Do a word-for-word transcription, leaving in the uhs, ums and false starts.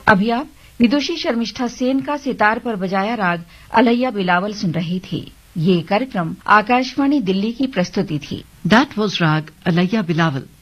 अभी आप विदुषी शर्मिष्ठा सेन का सितार पर बजाया राग अलैया बिलावल सुन रही थी। ये कार्यक्रम आकाशवाणी दिल्ली की प्रस्तुति थी। That was Rag Alaya Bilawal.